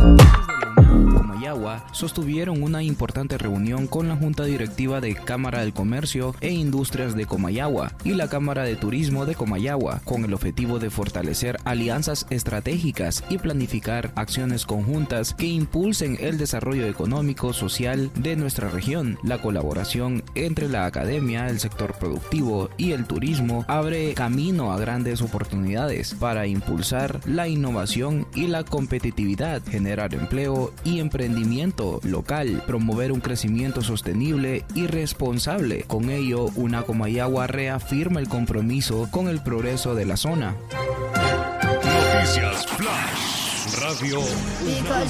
Comayagua sostuvieron una importante reunión con la Junta Directiva de Cámara del Comercio e Industrias de Comayagua y la Cámara de Turismo de Comayagua, con el objetivo de fortalecer alianzas estratégicas y planificar acciones conjuntas que impulsen el desarrollo económico, social de nuestra región. La colaboración entre la academia, el sector productivo y el turismo abre camino a grandes oportunidades para impulsar la innovación y la competitividad, generar empleo y emprendimiento local, promover un crecimiento sostenible y responsable. Con ello, una Comayagua reafirma el compromiso con el progreso de la zona. Noticias Flash Radio.